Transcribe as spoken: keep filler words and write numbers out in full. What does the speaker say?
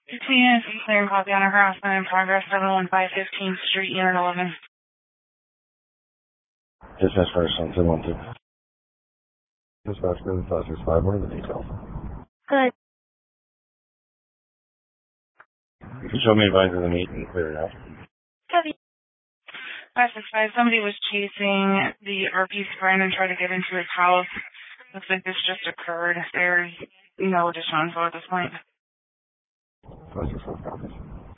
fifteen minutes and clear and copy on a harassment in progress, seven one five fifteenth Street, Unit eleven. Dispatch first on two one two. Dispatch moving five six five, what are the details? Good. You can show me advisor the meet and clear it out. Copy. five six five, somebody was chasing the R P sprint and tried to get into his house. Looks like this just occurred. There's no additional info at this point. five six five copies.